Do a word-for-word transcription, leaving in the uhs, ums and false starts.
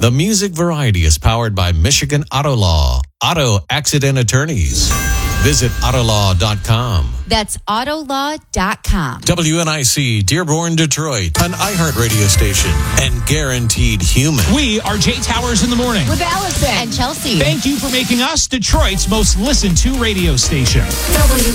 The Music Variety is powered by Michigan Auto Law, Auto Accident Attorneys. Visit autolaw dot com. That's autolaw dot com. W N I C, Dearborn, Detroit, an iHeartRadio station, and Guaranteed Human. We are Jay Towers in the morning. With Allison and Chelsea. Thank you for making us Detroit's most listened to radio station. W